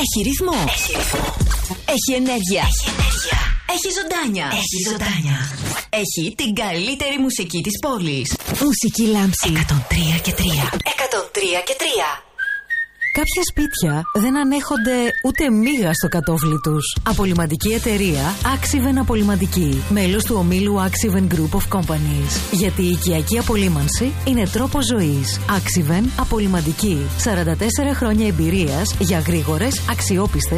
Έχει ρυθμό. Έχει ενέργεια. Έχει ζωντάνια. Έχει την καλύτερη μουσική της πόλης. Μουσική Λάμψη 103 και 3. 103 και 3. Κάποια σπίτια δεν ανέχονται ούτε μίγα στο κατόφλι τους. Απολυμαντική εταιρεία Axiven Απολυμαντική. Μέλος του ομίλου Axiven Group of Companies. Γιατί η οικιακή απολύμανση είναι τρόπος ζωής. Axiven Απολυμαντική. 44 χρόνια εμπειρίας για γρήγορες, αξιόπιστες